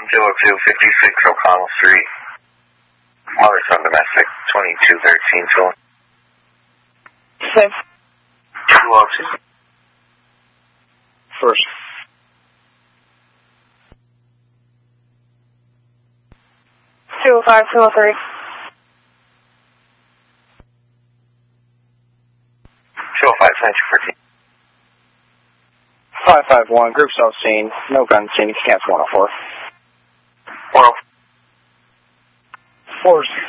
202-56 O'Connell Street. Mother son domestic, 2213 phone. Same. 202. First. Two 05, 203. 205, 2214. 551, group cell scene, no gun scene, cancel 104. 104. Force.